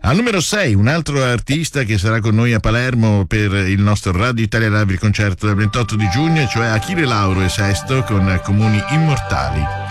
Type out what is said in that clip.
Al numero 6 un altro artista che sarà con noi a Palermo per il nostro Radio Italia Live, il concerto del 28 di giugno, cioè Achille Lauro e Sesto con Comuni Immortali.